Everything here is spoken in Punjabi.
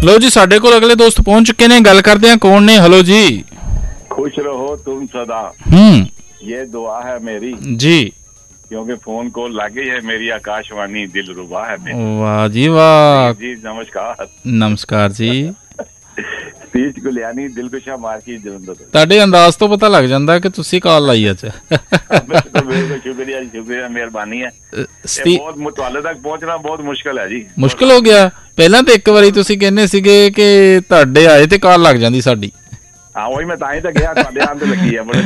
लो जी साडे कोल अगले दोस्त पहुंच चुके ने, गल करते हैं कौन ने। हेलो जी। खुश रहो तुम सदा, ये दुआ है मेरी जी, क्योंकि फोन कॉल लग गई है मेरी, आकाशवाणी दिल रुबा है मेरी। वाह जी वाह जी नमस्कार। नमस्कार जी। ਸਤੀਸ਼ ਗੁਲਿਆਣੀ ਦਿਲਕੁਸ਼ਾ ਮਾਰਕੀ ਜਲੰਧਰ ਤੋਂ। ਤੁਹਾਡੇ ਅੰਦਾਜ਼ ਤੋਂ ਪਤਾ ਲੱਗ ਜਾਂਦਾ ਕਿ ਤੁਸੀਂ ਕਾਲ ਲਾਈ ਅੱਜ। ਬਿਲਕੁਲ ਸ਼ੁਕਰੀਆ ਜੀ, ਸ਼ੁਕਰੀਆ, ਮਿਹਰਬਾਨੀ ਹੈ। ਬਹੁਤ ਤੁਹਾਡੇ ਤੱਕ ਪਹੁੰਚਣਾ ਬਹੁਤ ਮੁਸ਼ਕਿਲ ਹੈ ਜੀ। ਮੁਸ਼ਕਿਲ ਹੋ ਗਿਆ? ਪਹਿਲਾਂ ਤਾਂ ਇੱਕ ਵਾਰੀ ਤੁਸੀਂ ਕਹਿੰਦੇ ਸੀਗੇ ਕਿ ਤੁਹਾਡੇ ਆਏ ਤੇ ਕਾਲ ਲੱਗ ਜਾਂਦੀ ਸਾਡੀ। ਹਾਂ ਉਹੀ ਮੈਂ ਤਾਂ ਹੀ ਤਾਂ ਗਿਆ, ਤੁਹਾਡੇ ਆਉਣ ਤੇ ਲੱਗੀ ਹੈ ਬੜੇ